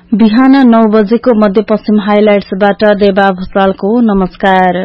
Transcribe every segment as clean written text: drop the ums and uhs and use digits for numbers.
बिहान 9 बजेको मध्यपश्चिम हाइलाइट्सबाट देवा भुसालको नमस्कार।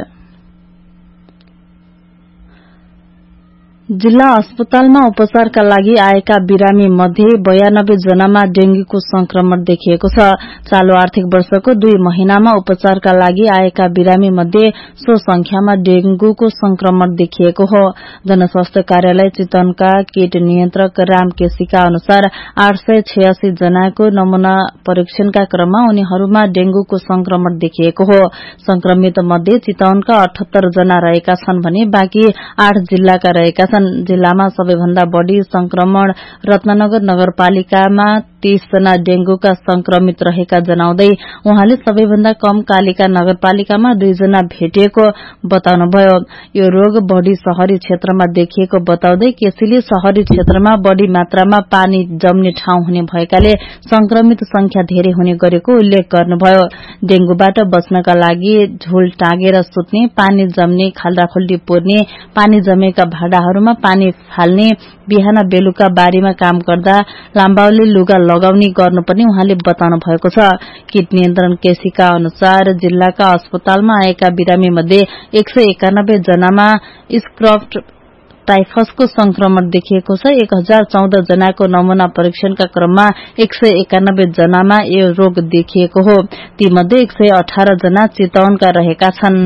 जिल्ला अस्पतालमा उपचारका लागि आएका बिरामी मध्ये 92 जनामा डेंगूको संक्रमण देखिएको छ। चालू आर्थिक वर्षको 2 महिनामा उपचारका लागि आएका बिरामी मध्ये सो संख्यामा डेंगूको संक्रमण देखिएको हो। जनस्वास्थ्य कार्यालय चितवनका कीट नियन्त्रक राम केसीका अनुसार 886 जनाको नमूना परीक्षणका क्रममा उनीहरूमा डेंगूको संक्रमण देखिएको हो। संक्रमित मध्ये चितवनका 78 जना रहेका छन् भने बाँकी 8 जिल्लाका रहेका छन्। जिल्लामा सबैभन्दा बढ़ी संक्रमण रत्नगर नगरपालिकामा 30 जना डेंगूका संक्रमित रहेका जनाउँदै उहाँले सबैभन्दा कम कालिका नगरपालिकामा 2 जना भेटिएको बताउनुभयो। यो रोग बढ़ी शहरी क्षेत्रमा देखिएको बताउँदै केसीले शहरी क्षेत्रमा बढ़ी मात्रामा पानी जम्ने ठाउँ हुने भएकाले संक्रमित संख्या धेरै हुने गरेको उल्लेख गर्नुभयो। डेंगूबाट बच्नका लागि झोल टाँगेर सुत्ने, पानी जम्ने, खाल्डाखुल्डी पुर्ने, पानी जमेका भाँडाहरूमा पानी फाल्ने, बिहान बेलुका बारीमा काम गर्दा लाम्बाउले लुगा लगाउने गर्नुपर्ने उहाँले बताउनु भएको छ। कीट नियन्त्रण केसीका अनुसार जिल्लाका अस्पतालमा आएका बिरामी मध्ये 191 जनामा स्क्रब टाइफसको संक्रमण देखिएको छ। 1014 जनाको नमूना परीक्षणका क्रममा 191 जनामा यो रोग देखिएको हो। ती मध्ये 118 जना चितवनका रहेका छन्।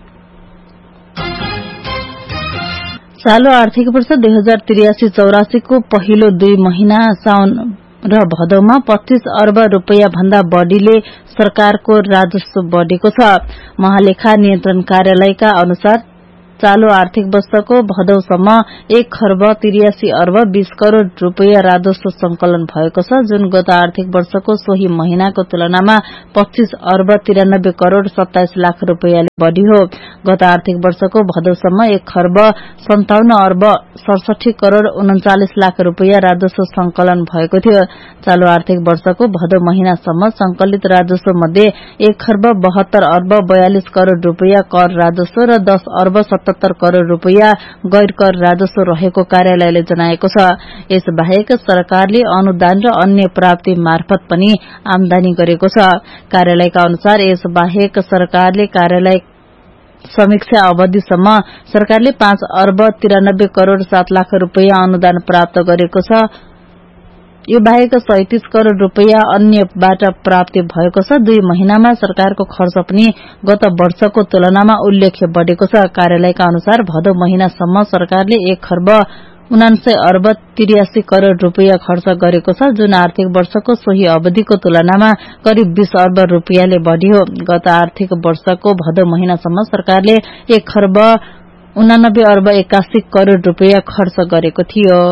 चालू आर्थिक वर्ष 2083-84 को पहिलो 2 महिना साउन र भदौमा 25 अर्ब रुपैयाँ भन्दा बढ़ीले सरकारको राजस्व बढ़ेको छ। महालेखा नियन्त्रण कार्यालयका अनुसार चालू आर्थिक वर्षको भदौसम्म 1 खर्ब 83 अर्ब 20 करोड़ रुपैयाँ राजस्व संकलन भएको छ, जुन गत आर्थिक वर्षको सोही महिनाको तुलनामा 25 अर्ब 93 करोड़ 27 लाख रुपैयाँले बढ़ी हो। गत आर्थिक वर्षको भदौसम्म 1 खर्ब 57 अर्ब 67 करोड़ 39 लाख रुपैयाँ राजस्व संकलन भएको थियो। चालू आर्थिक वर्षको भदौ महिनासम्म संकलित राजस्व मध्ये 1 खर्ब 72 अर्ब 42 करोड़ रुपैयाँ कर राजस्व र 10 अर्ब 77 करोड़ रुपैयाँ गैर कर राजस्व रहेको कार्यालयले जनाएको छ। यसबाहेक सरकारले अनुदान र अन्य प्राप्ति मार्फत पनि आमदानी गरेको छ। कार्यालयका अनुसार यसबाहेक सरकारले कार्यालय समीक्षा अवधिसम्म सरकारले 5 अर्ब 93 करोड़ 7 लाख रुपैयाँ अनुदान प्राप्त गरेको छ। यो बाहेक 37 करोड़ रुपैयाँ अन्यबाट प्राप्ति भएको छ। 2 महिनामा सरकारको खर्च पनि गत वर्षको तुलनामा उल्लेख्य बढ़ेको छ। कार्यालयका अनुसार भदौ महिनासम्म सरकारले 1 खर्ब 79 अर्ब 83 करोड़ रुपैयाँ खर्च गरेको छ, जुन आर्थिक वर्षको सोही अवधिको तुलनामा करिब 20 अर्ब रुपैयाँले बढ़ी हो। गत आर्थिक वर्षको भदौ महिनासम्म सरकारले 1 खर्ब 89 अर्ब 81 करोड़ रुपैयाँ खर्च गरेको थियो।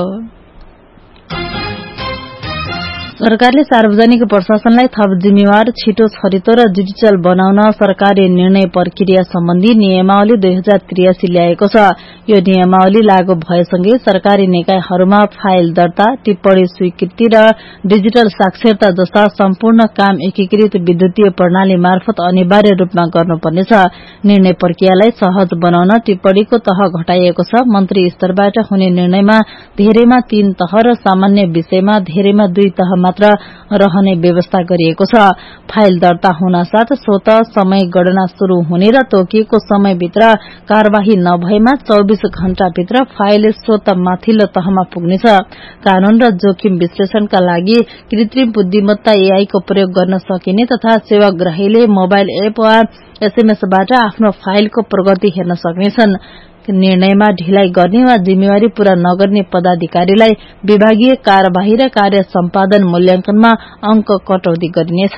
सरकारले सार्वजनिक प्रशासनलाई थप जिम्मेवार, छिटो, छरितो र डिजिटल बनाउन सरकारी निर्णय प्रक्रिया सम्बन्धी नियमावली 2083 ल्याएको छ। यो नियमावली लागू भएसँगै सरकारी निकायहरूमा फाइल दर्ता, टिप्पणी स्वीकृति र डिजिटल साक्षरता जस्ता सम्पूर्ण काम एकीकृत विद्युतीय प्रणाली मार्फत अनिवार्य रूपमा गर्नुपर्नेछ। निर्णय प्रक्रियालाई सहज बनाउन टिप्पणीको तह घटाइएको छ। मन्त्री स्तरबाट हुने निर्णयमा धेरैमा 3 तह र सामान्य विषयमा धेरैमा 2 तह मात्र रहने व्यवस्था गरिएको छ। फाइल दर्ता हुनासाथ स्वत समय गणना शुरू हुने र तोकिएको समयभित्र कार्यवाही नभएमा 24 घण्टाभित्र फाइल स्वत माथिल्लो तहमा पुग्नेछ। कानून र जोखिम विश्लेषणका लागि कृत्रिम बुद्धिमत्ता एआई को प्रयोग गर्न सकिने तथा सेवाग्राहीले मोबाइल एप वा एसएमएसबाट आफ्नो फाइलको प्रगति हेर्न सक्नेछन्। निर्णयमा ढिलाइ गर्ने वा जिम्मेवारी पूरा नगर्ने पदाधिकारीलाई विभागीय कार्यवाही र कार्य सम्पादन मूल्याङ्कनमा अंक कटौती गरिनेछ।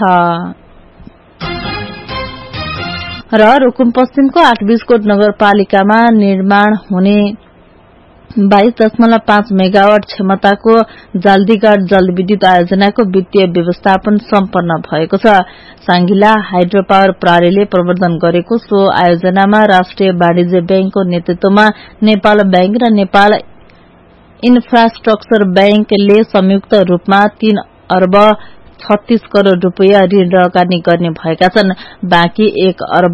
र रुकुम पश्चिमको 8 बिस्कोट नगरपालिकामा निर्माण हुने 22.5 मेगावाट क्षमताको जाल्दीगाड जलविद्युत आयोजनाको वित्तीय व्यवस्थापन सम्पन्न भएको छ। सांगिला हाइड्रो पावर प्रणालीले प्रवर्धन गरेको सो आयोजनामा राष्ट्रिय वाणिज्य बैंकको नेतृत्वमा नेपाल बैंक र नेपाल इन्फ्रास्ट्रक्चर बैंकले संयुक्त रूपमा 3 अर्ब 36 करोड़ रुपैयाँ ऋण लगानी गर्ने भएका छन्। बाँकी 1 अर्ब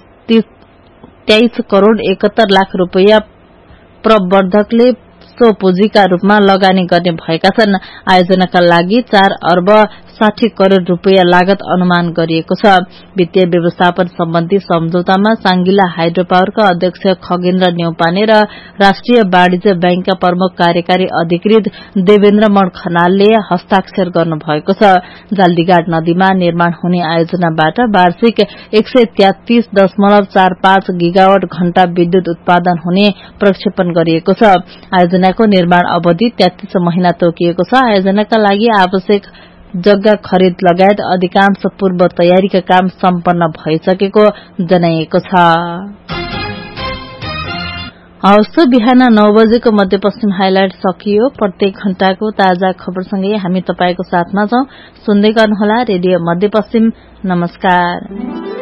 23 करोड़ 71 लाख रुपैयाँ प्रवर्धकले सो पुँजीका रूपमा लगानी गर्ने भएका छन्। आयोजनाका लागि 4 अर्ब 60 करोड़ रुपैयाँ लागत अनुमान गरिएको छ। वित्तीय व्यवस्थापन सम्बन्धी सम्झौतामा सांगिला हाइड्रो पावरका अध्यक्ष खगेन्द्र न्यौपाने र राष्ट्रिय वाणिज्य बैंकका प्रमुख कार्यकारी अधिकृत देवेन्द्र मण खनालले हस्ताक्षर गर्नुभएको छ। जल्दीघाट नदीमा निर्माण हुने आयोजनाबाट वार्षिक 133.45 गीगावाट घण्टा विद्युत उत्पादन हुने प्रक्षेपण गरिएको छ। आयोजनाको निर्माण अवधि 33 महिना तोकिएको छ। आयोजनाका लागि आवश्यक जग्गा खरिद लगायत अधिकांश पूर्व तयारीका काम सम्पन्न भइसकेको जनाइएको छ। हवस्, बिहान 9 बजेको मध्यपश्चिम हाइलाइट सकियो। प्रत्येक घण्टाको ताजा खबरसँगै हामी तपाईको साथमा छौं। सुन्दै गर्नुहोला रेडियो मध्यपश्चिम। नमस्कार।